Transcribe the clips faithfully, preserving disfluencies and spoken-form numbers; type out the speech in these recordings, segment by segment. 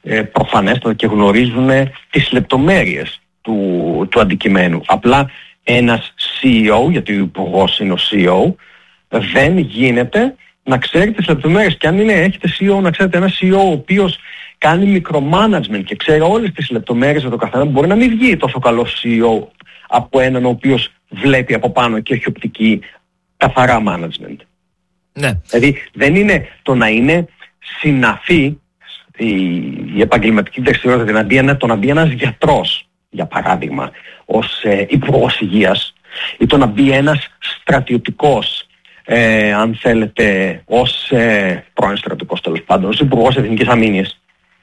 ε, προφανέστατα και γνωρίζουν τις λεπτομέρειες του, του αντικειμένου. Απλά ένας σι ι ο, γιατί ο υπουργός είναι ο σι ι ο, δεν γίνεται να ξέρει τις λεπτομέρειες. Και αν είναι, έχετε σι ι ο, να ξέρετε ένα σι ι ο ο οποίος κάνει micromanagement και ξέρει όλες τις λεπτομέρειες για το καθένα, μπορεί να μην βγει τόσο καλό σι ι ο από έναν ο οποίος βλέπει από πάνω και έχει οπτική καθαρά management. Ναι. Δηλαδή δεν είναι το να είναι συναφή η, η επαγγελματική δεξιότητα, δηλαδή να, το να μπει ένας γιατρός, για παράδειγμα, ως ε, υπουργός υγείας, ή το να μπει ένας στρατιωτικός, ε, αν θέλετε, ως ε, πρώην στρατιωτικός τέλος πάντων, ως υπουργός εθνικής αμήνης,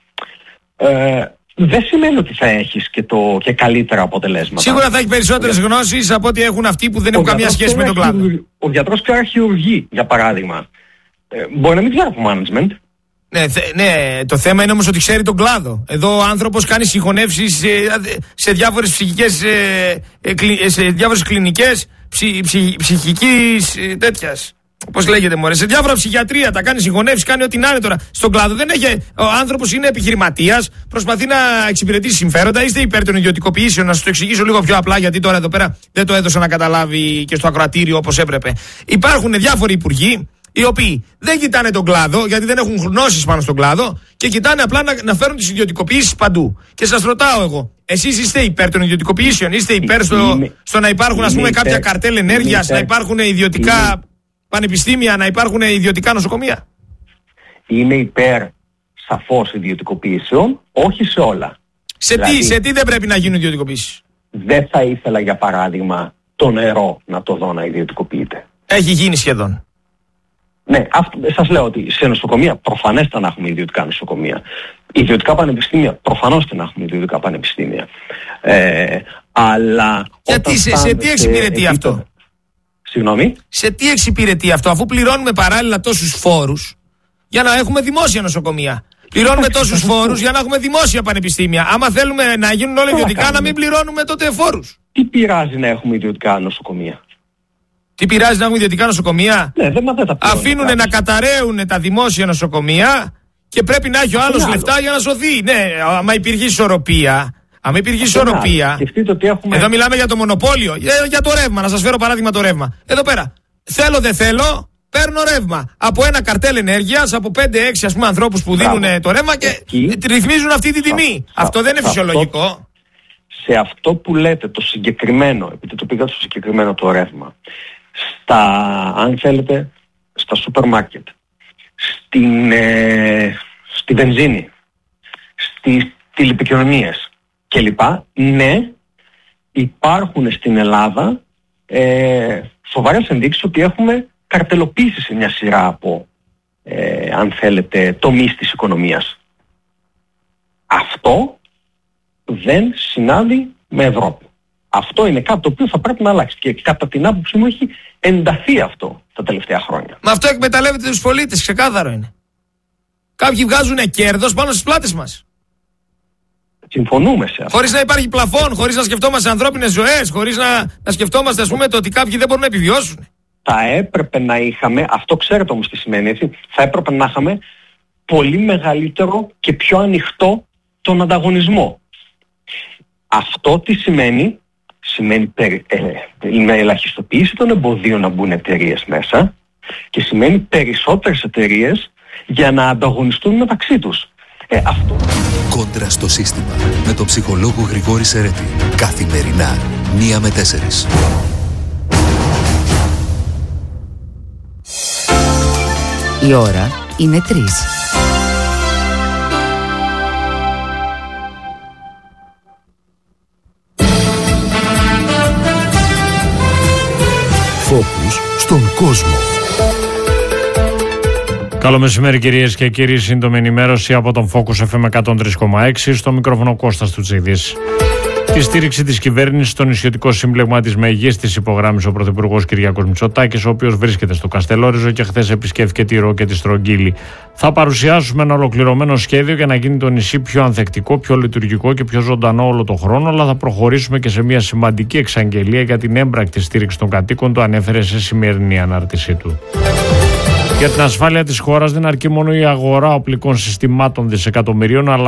ε, δεν σημαίνει ότι θα έχεις και, το, και καλύτερα αποτελέσματα. Σίγουρα θα έχει περισσότερες ο... γνώσεις από ό,τι έχουν αυτοί που δεν έχουν καμία σχέση με τον κλάδο. Ο γιατρός πια χειρουργεί, για παράδειγμα. Ε, μπορεί να μην ξέρει από management. Ναι, θε, ναι, το θέμα είναι όμως ότι ξέρει τον κλάδο. Εδώ ο άνθρωπος κάνει συγχωνεύσεις σε, σε διάφορες ψυχικές, σε διάφορες κλινικές ψυχ, ψυχ, ψυχικής τέτοιας. Πώς λέγεται, μωρέ, σε διάφορα ψυχιατρία τα κάνει συγχωνεύσεις, κάνει ό,τι να είναι τώρα. Στον κλάδο δεν έχει. Ο άνθρωπος είναι επιχειρηματίας, προσπαθεί να εξυπηρετήσει συμφέροντα. Είστε υπέρ των ιδιωτικοποιήσεων, να σας το εξηγήσω λίγο πιο απλά, γιατί τώρα εδώ πέρα δεν το έδωσα να καταλάβει και στο ακροατήριο όπως έπρεπε. Υπάρχουν διάφοροι υπουργοί, οι οποίοι δεν κοιτάνε τον κλάδο, γιατί δεν έχουν γνώσεις πάνω στον κλάδο, και κοιτάνε απλά να, να φέρουν τις ιδιωτικοποιήσεις παντού. Και σας ρωτάω εγώ, εσείς είστε υπέρ των ιδιωτικοποιήσεων, είστε υπέρ στο, είμαι, στο να υπάρχουν, ας πούμε, υπέρ, κάποια καρτέλ ενέργειας, να υπάρχουν ιδιωτικά είμαι, πανεπιστήμια, να υπάρχουν ιδιωτικά νοσοκομεία? Είναι υπέρ σαφώς ιδιωτικοποιήσεων, όχι σε όλα. Σε, δηλαδή, τι, σε τι δεν πρέπει να γίνουν ιδιωτικοποιήσεις? Δεν θα ήθελα, για παράδειγμα, το νερό να το δω να ιδιωτικοποιείται. Έχει γίνει σχεδόν. Ναι, αυτό, σας λέω ότι σε νοσοκομεία προφανέστατα να έχουμε ιδιωτικά νοσοκομεία. Ιδιωτικά πανεπιστήμια προφανώς και να έχουμε ιδιωτικά πανεπιστήμια. Ε, αλλά γιατί, σε, σε τι εξυπηρετεί αυτό? επίπεδο... Συγγνώμη. Σε τι εξυπηρετεί αυτό, αφού πληρώνουμε παράλληλα τόσους φόρους για να έχουμε δημόσια νοσοκομεία? Πληρώνουμε τόσους φόρους για να έχουμε δημόσια πανεπιστήμια. Άμα θέλουμε να γίνουν όλα ιδιωτικά, να μην πληρώνουμε τότε φόρους. Τι πειράζει να έχουμε ιδιωτικά νοσοκομεία? Τι πειράζει να έχουμε ιδιωτικά νοσοκομεία? Ναι, δεν, δεν τα αφήνουν να καταραίουν τα δημόσια νοσοκομεία και πρέπει να έχει ο άλλος λεφτά για να σωθεί. Ναι, άμα υπήρχε ισορροπία. Αν υπήρχε ισορροπία. Έχουμε... Εδώ μιλάμε για το μονοπόλιο. Για, για το ρεύμα. Να σας φέρω παράδειγμα το ρεύμα. Εδώ πέρα. Θέλω δεν θέλω, παίρνω ρεύμα. Από ένα καρτέλ ενέργειας, από πέντε έξι ας πούμε ανθρώπους που δίνουν το ρεύμα και Εκεί... ρυθμίζουν αυτή τη τιμή. Σα, αυτό δεν είναι φυσιολογικό. Αυτό, σε αυτό που λέτε το συγκεκριμένο, επειδή το πήγα στο συγκεκριμένο το ρεύμα, στα, αν θέλετε, στα σούπερ μάρκετ, στην, ε, στη βενζίνη, στις τηλεπικοινωνίες κλπ. Ναι, υπάρχουν στην Ελλάδα ε, σοβαρές ενδείξεις ότι έχουμε καρτελοποίηση σε μια σειρά από, ε, αν θέλετε, τομείς της οικονομίας. Αυτό δεν συνάδει με Ευρώπη. Αυτό είναι κάτι το οποίο θα πρέπει να αλλάξει και κατά την άποψή μου έχει ενταθεί αυτό τα τελευταία χρόνια. Μα αυτό εκμεταλλεύεται τους πολίτες, ξεκάθαρο είναι. Κάποιοι βγάζουν κέρδος πάνω στις πλάτες μας. Συμφωνούμε σε αυτό. Χωρίς να υπάρχει πλαφόν, χωρίς να σκεφτόμαστε ανθρώπινες ζωές, χωρίς να, να σκεφτόμαστε, ας πούμε, το ότι κάποιοι δεν μπορούν να επιβιώσουν. Θα έπρεπε να είχαμε, αυτό ξέρετε όμως τι σημαίνει, έτσι, θα έπρεπε να είχαμε πολύ μεγαλύτερο και πιο ανοιχτό τον ανταγωνισμό. Αυτό τι σημαίνει? Σημαίνει περι, ε, με ελαχιστοποίηση των εμποδίων να μπουν εταιρείες μέσα και σημαίνει περισσότερες εταιρείες για να ανταγωνιστούν μεταξύ τους. Ε, αυτό... Κόντρα στο σύστημα με τον ψυχολόγο Γρηγόρη Σερέτη. Καθημερινά, μία με τέσσερις. Η ώρα είναι τρεις. Φόκους στον κόσμο. Καλό μεσημέρι κυρίες και κύριοι, σύντομη ενημέρωση από τον Focus εφ εμ εκατόν τρία κόμμα έξι, στο μικρόφωνο Κώστας Τουτσίδης. Τη στήριξη της κυβέρνησης στο νησιωτικό σύμπλεγμα της Μεγής της υπογράμμισε ο Πρωθυπουργός Κυριάκος Μητσοτάκης, ο οποίος βρίσκεται στο Καστελόριζο και χθες επισκέφθηκε τη Ρο και τη Στρογγύλη. Θα παρουσιάσουμε ένα ολοκληρωμένο σχέδιο για να γίνει το νησί πιο ανθεκτικό, πιο λειτουργικό και πιο ζωντανό όλο το χρόνο, αλλά θα προχωρήσουμε και σε μια σημαντική εξαγγελία για την έμπρακτη στήριξη των κατοίκων, το ανέφερε σε σημερινή ανάρτησή του. Για την ασφάλεια της χώρας δεν αρκεί μόνο η αγορά οπλικών συστημάτων δισεκατομμυρίων, αλλά